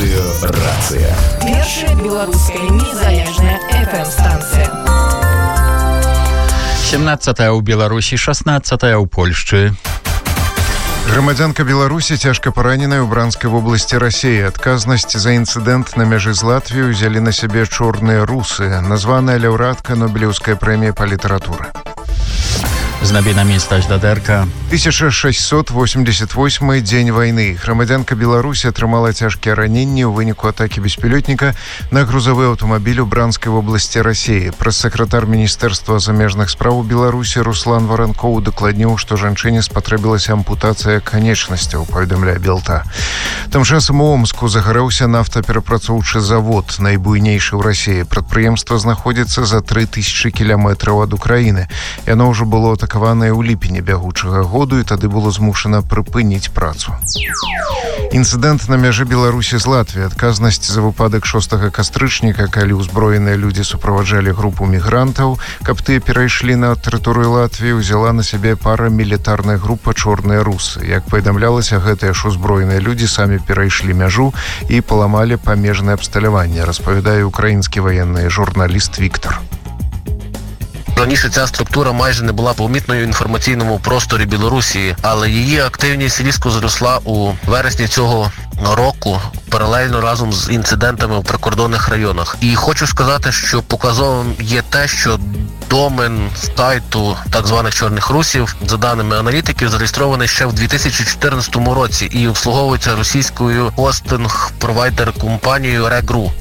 Радыёрацыя. Першая беларуская незалежная FM-станцыя. 17 ў Беларусі, 16 ў Польшчы. Грамадзянка Беларусі цяжка параненая ў Бранскай вобласці Расіі. Адказнасць за інцыдэнт на мяжы з Латвіяй узялі на сябе чорныя русы, названая лаўрэатка Нобелеўскай прэміі па літаратуры. З навінамі Стась Дадэрка. 1688 дзень вайны. Грамадзянка Беларусі атрымала цяжкія раненні ў выніку атакі беспілётніка на грузавы аўтамабіль у Бранскай вобласці Расіі. Прэс-сакратар Міністэрства замежных спраў Беларусі Руслан Варанкоў дакладніў, што жанчыне спатрэбілася ампутацыя канечнасцяў, паведамляе Белта. Тым часам у Омску загарэўся нафтаперапрацоўчы завод, найбуйнейшы ў Расіі. Прадпрыемства знаходзіцца за 3000 кіламетраў ад Украіны. Яно ўжо было атакаванае ў ліпені бягучага году і тады было змушана прыпыніць працу. Інцыдэнт на мяжы Беларусі з Латвіяй. Адказнасць за выпадак 6 кастрычніка, калі ўзброеныя людзі суправаджалі групу мігрантаў, каб тыя перайшлі на тэрыторыю Латвіі, узяла на сябе парамілітарная група «Чорныя русы». Як паведамлялася, гэтыя ж узброеныя людзі самі перайшлі мяжу і паламалі памежнае абсталяванне, распавядае украінскі ваенны журналіст Віктор. Раніше ця структура майже не була помітною в інформаційному просторі Білорусі, але її активність різко зросла у вересні цього року, паралельно разом з інцидентами в прикордонних районах. І хочу сказати, що показовим є те, що домен сайту так званих «Чорних русів», за даними аналітиків, зареєстрований ще в 2014 році і обслуговується російською хостинг-провайдер-компанією «Регру».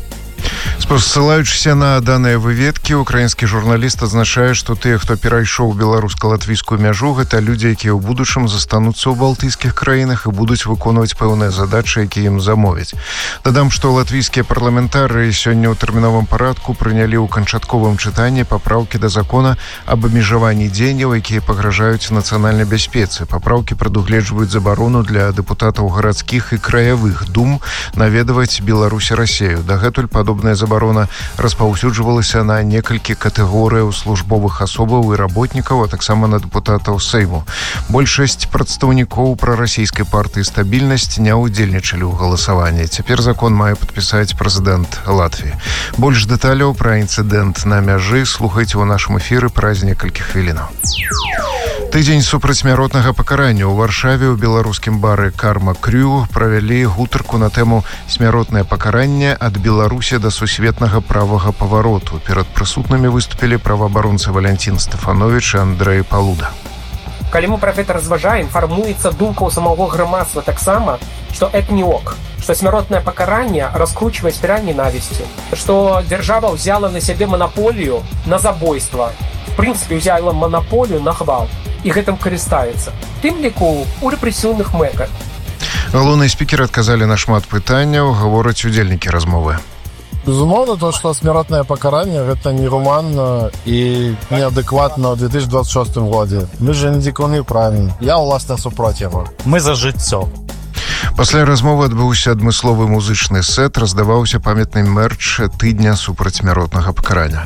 Спасылаючыся на даныя выведкі, украінскі журналіст адзначае, што тыя, хто перайшоў беларуска-латвійскую мяжу, гэта людзі, якія ў будучым застануцца ў балтыйскіх краінах і будуць выконваць пэўныя задачы, якія ім замовяць. Дадам, што латвійскія парламентары сёння ў тэрміновым парадку прынялі ў канчатковым чытанні папраўкі да закона аб абмежаванні дзеянняў, якія пагражаюць нацыянальнай бяспецы. Папраўкі прадугледжваюць забарону для дэпутатаў гарадскіх і краявых дум наведваць Беларусь і Расію. Дагэтуль падобная забарона распаўсюджвалася на некалькі катэгорыяў службовых асобаў і работнікаў, а таксама на дэпутатаў Сейму. Большасць прадстаўнікоў прарасійскай партыі «Стабільнасць» не ўдзельнічалі ў галасаванні. Цяпер закон мае падпісаць прэзідэнт Латвіі. Больш дэталяў пра інцыдэнт на мяжы слухайце ў нашым эфіры праз некалькі хвілінаў. Тыдзень супрацьсмяротнага пакарання. У Варшаве ў беларускім бары «Карма Крю» правялі гутарку на тэму «Смяротнае пакаранне ад Беларусі да сусветнага правага павароту». Перад прысутнымі выступілі праваабаронцы Валянцін Стефанович і Андрэй Палуда. Калі мы пра гэта разважаем, фармуецца думка ў самого грамадства таксама, што это не ок, што смяротнае пакаранне раскручвае спіраль ненавісці, што дзяржава ўзяла на сябе манаполію на забойства, в прынцыпе ўзяла манаполію на гвалт і гэтым карыстаецца, тым ліку у рэпрэсіўных мэтах. Галоўныя спікеры адказалі на шмат пытанняў, гавораць удзельнікі размовы. Безумоўна, то, што смяротнае пакаранне гэта негуманна і неадэкватна ў 2026 годзе. Мы же не дзікуны, правільна. Я ўласна супроць яго. Мы за жыццё. Пасля размовы адбыўся адмысловы музычны сет, раздаваўся памятны мерч тыдня супрацьсмяротнага пакарання.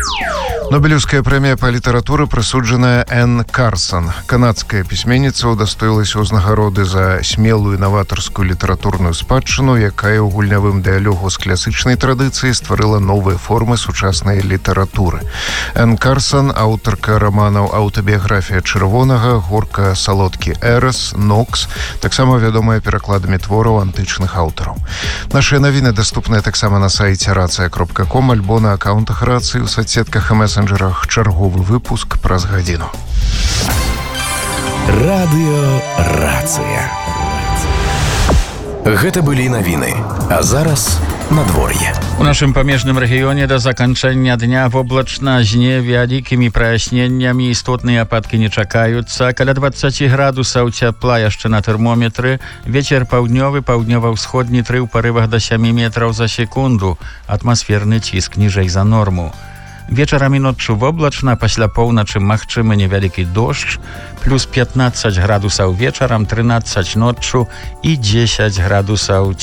Нобелеўская прэмія па літаратуры прысуджаная Энн Карсон. Канадская пісьменніца ўдастоілася ўзнагароды за смелую наватарскую літаратурную спадчыну, якая ў гульнявым дыялогу з класычнай традыцыяй стварыла новыя формы сучаснай літаратуры. Энн Карсон, аўтарка раманаў «Аўтабіяграфія чырвонага», «Горка салодкі Эрас», «Нокс», таксама вядомая перакладамі твораў антычных аўтараў. Нашыя навіны даступныя таксама на сайце racja.com альбо на акаунтах Рацыі, у соцсетках і месенджерах. Чарговы выпуск праз гадзіну. Радыёрацыя. Гэта былі навіны. А зараз надвор'е. У нашым памежным рэгіёне да заканчэння дня воблачна з невялікімі праясненнямі, істотныя ападкі не чакаюцца. Каля 20 градусаў цяпла яшчэ на тэрмометры. Вецер паўднёвы, паўднёва-ўсходні 3 ў парывах да 7 метраў за секунду. Атмасферны ціск ніжэй за норму. Вечарам і ноччу воблачна, пасля поўначы магчымы невялікі дождж, плюс 15 градусаў вечарам, 13 ноччу і 10 градусаў